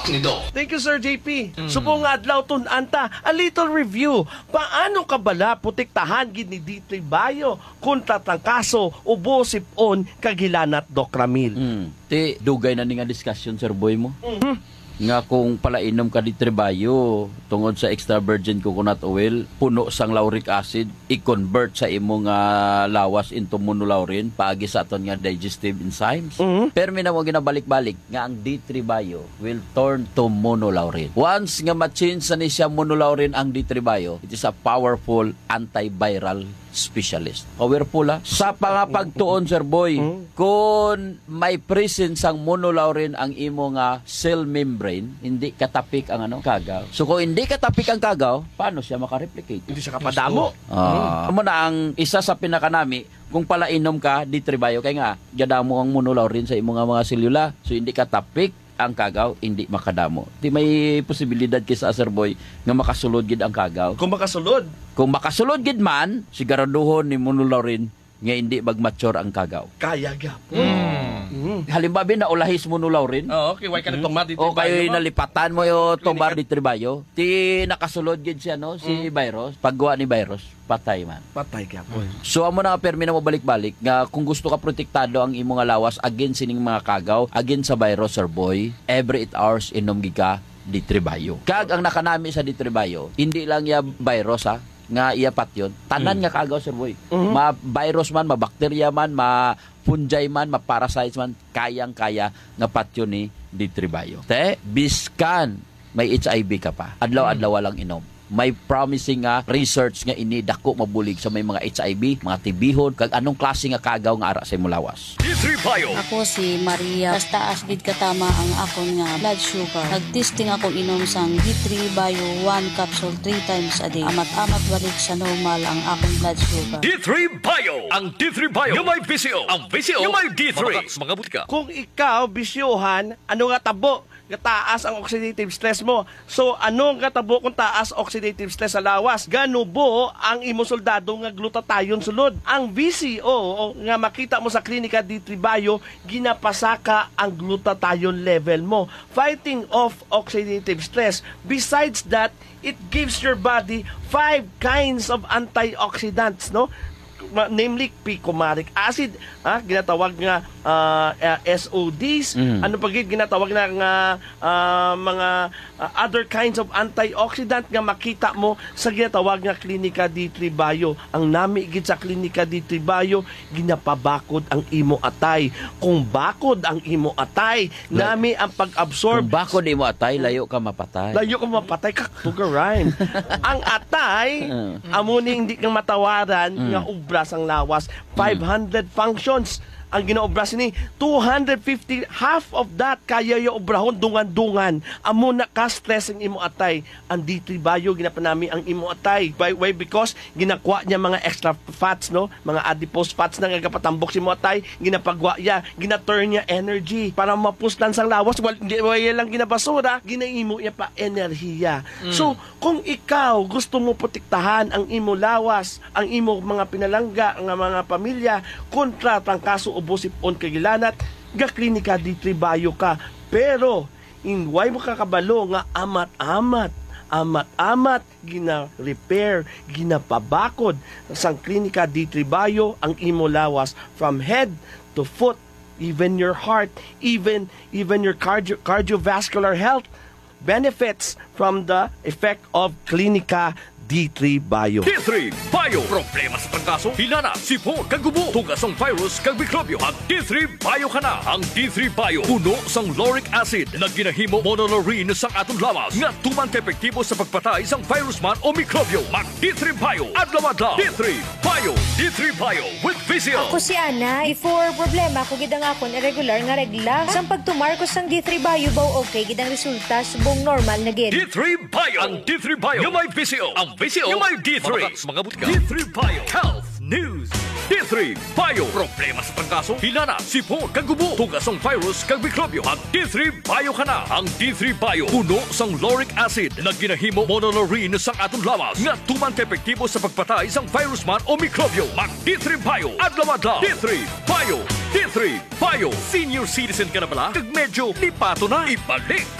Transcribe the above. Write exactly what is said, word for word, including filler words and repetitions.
Talk ni Doc. Thank you, Sir J P. Mm. Subong nga adlaw tun anta, a little review. Paano ka bala putiktahan gid ni D three Bio kontra tangkaso ubo sipon kagilanat Doc Ramil? Mm. Ti dugay na ni nga discussion, Sir Boy mo. Mm-hmm. Nga kung palainom ka di Trebayo tungod sa extra virgin coconut oil, puno sang lauric acid, i-convert sa imong uh, lawas into monolaurin paagi sa aton nga digestive enzymes. Mm-hmm. Pero mina mo ginabalik-balik nga ang D three Bio will turn to monolaurin. Once nga ma-change sa ni siya monolaurin ang D three Bio, it is a powerful antiviral specialist. Powerful ha? Sa pangapagtuon, Sir Boy, mm-hmm. kung may presence ang monolaurin ang imo nga cell membrane, hindi katapik ang ano, kagaw. So kung hindi katapik ang kagaw, paano siya makareplicate? Hindi siya kapadamo. Ah, uh, mm. na ang isa sa pinakanami, kung palainom ka, D three Bio, kaya nga, gadamo ang monolaurin sa imo nga mga selula. So hindi katapik ang kagaw, hindi makadamo. Di may posibilidad kisa Sir Boy nga makasulod gid ang kagaw. Kung makasulod. Kung makasulod gid man, siguraduhon ni monolaurin nga hindi mag-mature ang kagaw. Kaya gyapon. Mm. Mm. Halimbawa na ulahis monolaurin. Oo, okay, why ka mm. nagtumar dito. O kayo nalipatan mo yo tumar di Trebayo. Ti nakasulod gid siya no si mm. virus, pagguwa ni virus, patay man. Patay gyapon. Mm. So amo na permi na mo balik-balik nga kung gusto ka protektado ang imo nga lawas against sining mga kagaw, against sa virus, Sir Boy, every eight hours inom gid ka D three Bio. Kag ang nakanami sa D three Bio, hindi lang ya virus ha, nga iyapat yun. Tanan mm. nga kagaw, Sir Boy. Mm-hmm. Ma-virus man, ma-bacteria man, ma-fungi man, ma-parasites man, kayang-kaya nga patyo ni D three Bio. Te, biskan may H I V ka pa. Adlaw-adlaw lang inom. May promising nga research nga ini dako mabulig sa may mga H I V, mga tibihon, kag anong klase nga kagaw nga ara sa imong lawas. D three Bio. Ako si Maria. Basta taas gid katama ang akon nga blood sugar. Nagtesting ako inom sang D three Bio one capsule three times a day. Amat-amat balik sa normal ang akong blood sugar. D three Bio. Ang D three Bio yung may V C O. Ang V C O yung may D three. Mga butika. Kung ikaw bisyohan, ano nga tabo? Taas ang oxidative stress mo. So, anong katabo kung taas oxidative stress sa lawas? Ganubo ang imo soldado nga glutathione sulod. Ang V C O, o nga makita mo sa klinika D three Bio, ginapasaka ang glutathione level mo, fighting off oxidative stress. Besides that, it gives your body five kinds of antioxidants, no? Namely picomaric acid, ha, ginatawag nga uh, uh, S O Ds, mm. ano pa gid ginatawag na nga uh, mga uh, other kinds of antioxidant nga makita mo sa ginatawag nga klinika D three Bio. Ang nami gid sa klinika D three Bio, ginapabakod ang imo atay. Kung bakod ang imo atay, nami ang pag-absorb. Kung bakod imo atay, layo ka mapatay. Layo ka mapatay, kaktuga rhyme. Ang atay, mm. amuning hindi kang matawaran mm. nga ubra ang lawas, five hundred mm. functions ang ginaobras ni two hundred fifty, half of that kaya yung obrahon dungan-dungan. Amo na ka stressing imo atay. Ang D three Bio ginapanami ang imo atay. Why? Why? Because ginakwa niya mga extra fats, no? Mga adipose fats na nga kapatambok si mo atay, ginapagwa niya, gina-turn niya energy para mapuslan sang lawas. Wal wala lang ginabasura, ginaimo niya pa enerhiya. Mm. So, kung ikaw gusto mo protektahan ang imo lawas, ang imo mga pinalangga, ang mga pamilya kontra trangkaso ubo sipon kagilanat, ga klinika D three Bio ka. Pero in why mo kakabalo nga amat-amat amat-amat gina-repair, ginapabakod sang klinika D three Bio ang imo lawas from head to foot, even your heart, even even your cardio, cardiovascular health benefits from the effect of klinika D three Bio. D three Bio. Problema sa pangkaso, hinana, sipon, kagubo, tugas ang virus, kag mikrobyo. Ang D three Bio ka na. Ang D three Bio, puno sang lauric acid na ginahimo monolaurin sang atong lawas nga tuman ka-epektibo sa pagpatay sang virus man o mikrobyo. Mag D three Bio. Adlaw-adlaw. D three Bio. D three Bio with V C O. Ako si Ana. Before problema, ko gidang akon irregular nga regla. Sang pagtumarkos sang D three Bio baw okay, gidang resulta subong normal na gid. D three Bio. Ang D three Bio yung may V C O. Ang V C O yung may D three. Mga butika. D three Bio. Health News. D three Bio. Problema sa pangkaso, hinana, sipon, kagubo, tugas ang virus, kag mikrobyo. Ang D three Bio ka na. Ang D three Bio, puno sang lauric acid na ginahimo monolaurin sang atong lawas nga tuman ka-epektibo sa pagpatay sang virus man o mikrobyo. Mag D three Bio. Adlaw-adlaw. D three Bio. D three Bio. Senior citizen ka na pala? Kag medyo lipato na. Ibalik